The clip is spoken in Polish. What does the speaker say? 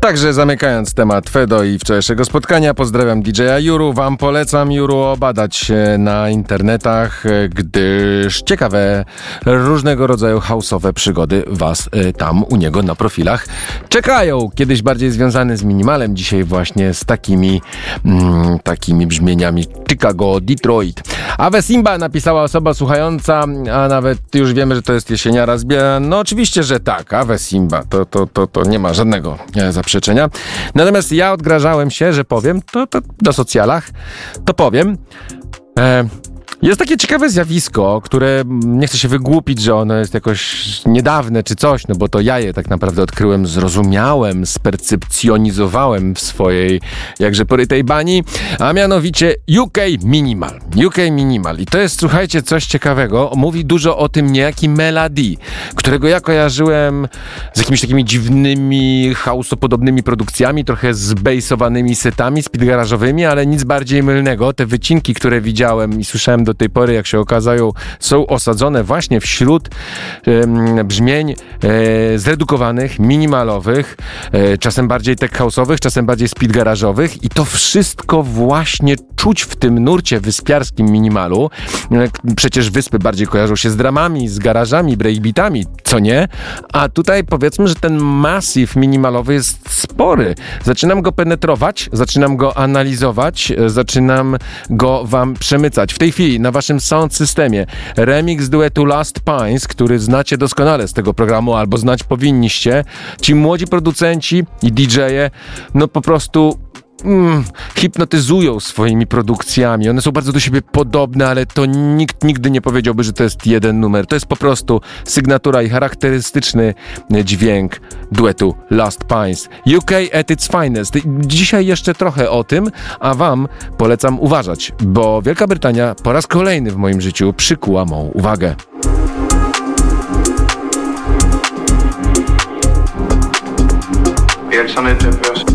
Także zamykając temat Fedo i wczorajszego spotkania, pozdrawiam DJ-a Juru. Wam polecam, Juru, obadać się na internetach, gdyż ciekawe różnego rodzaju house'owe przygody was tam u niego na profilach czekają. Kiedyś bardziej związany z minimalem, dzisiaj właśnie z takimi brzmieniami Chicago, Detroit. Ave Simba napisała osoba słuchająca, a nawet już wiemy, że to jest jesieniara no oczywiście, że tak, Ave Simba, to nie ma żadnego zaprzeczenia. Natomiast ja odgrażałem się, że powiem, to na socjalach, to powiem. Jest takie ciekawe zjawisko, które nie chcę się wygłupić, że ono jest jakoś niedawne czy coś, no bo to ja je tak naprawdę odkryłem, zrozumiałem, spercepcjonizowałem w swojej jakże porytej bani, a mianowicie UK Minimal. UK Minimal. I to jest, słuchajcie, coś ciekawego. Mówi dużo o tym niejaki Mela D, którego ja kojarzyłem z jakimiś takimi dziwnymi, house'opodobnymi produkcjami, trochę zbejsowanymi setami speedgarażowymi, ale nic bardziej mylnego. Te wycinki, które widziałem i słyszałem do tej pory, jak się okazają, są osadzone właśnie wśród brzmień zredukowanych, minimalowych, czasem bardziej tech house'owych, czasem bardziej speed garażowych i to wszystko właśnie czuć w tym nurcie wyspiarskim minimalu. Przecież wyspy bardziej kojarzą się z dramami, z garażami, breakbeatami, co nie? A tutaj powiedzmy, że ten masyw minimalowy jest spory. Zaczynam go penetrować, zaczynam go analizować, zaczynam go wam przemycać. W tej chwili na waszym sound systemie remix duetu Last Pines, który znacie doskonale z tego programu, albo znać powinniście. Ci młodzi producenci i DJ-e, no po prostu hipnotyzują swoimi produkcjami. One są bardzo do siebie podobne, ale to nikt nigdy nie powiedziałby, że to jest jeden numer. To jest po prostu sygnatura i charakterystyczny dźwięk duetu Last Pines. UK at its finest. Dzisiaj jeszcze trochę o tym, a wam polecam uważać, bo Wielka Brytania po raz kolejny w moim życiu przykuła mą uwagę. Jak sonety proszę.